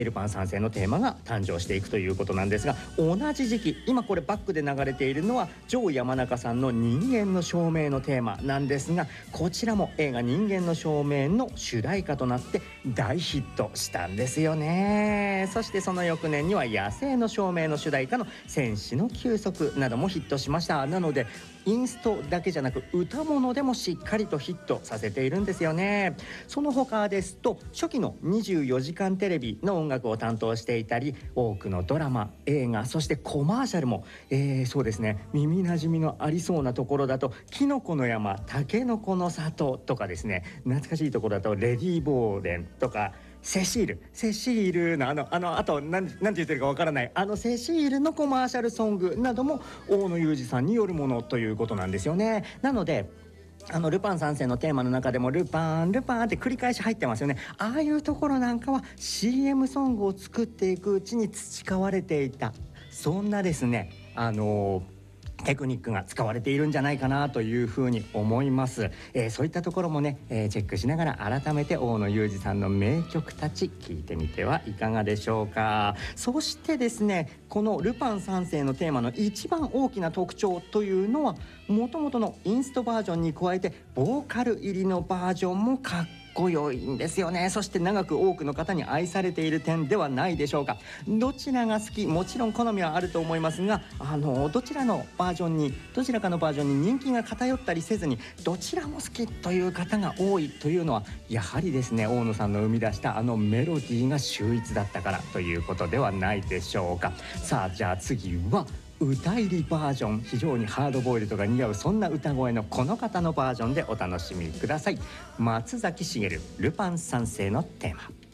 ルパン三世のテーマが誕生していくということなんですが、同じ時期、今これバックで流れているのは城山中さんの人間の証明のテーマなんですが、こちらも映画人間の証明の主題歌となって大ヒットしたんですよね。そしてその翌年には野生の証明の主題歌の戦士の休息などもヒットしました。なのでインストだけじゃなく歌物でもしっかりとヒットさせているんですよね。その他ですと初期の24時間テレビの音楽を担当していたり、多くのドラマ、映画、そしてコマーシャルも、そうですね、耳なじみのありそうなところだとキノコの山、タケノコの里とかですね、懐かしいところだとレディー・ボーデンとかセシールのあとなんて言ってるかわからないセシールのコマーシャルソングなども大野裕二さんによるものということなんですよね。なのでルパン三世のテーマの中でもルパンルパンって繰り返し入ってますよね。ああいうところなんかは CM ソングを作っていくうちに培われていた、そんなですねテクニックが使われているんじゃないかなというふうに思います。そういったところもね、チェックしながら改めて大野裕二さんの名曲たち聴いてみてはいかがでしょうか。そしてですね、このルパン三世のテーマの一番大きな特徴というのは、元々のインストバージョンに加えてボーカル入りのバージョンもかっこよいんですよね。そして長く多くの方に愛されている点ではないでしょうか。どちらが好き、もちろん好みはあると思いますが、どちらかのバージョンに人気が偏ったりせずにどちらも好きという方が多いというのは、やはりですね、大野さんの生み出したメロディーが秀逸だったからということではないでしょうか。さあ、じゃあ次は歌入りバージョン、非常にハードボイルドが似合うそんな歌声のこの方のバージョンでお楽しみください。松崎しげるルパン三世のテーマ。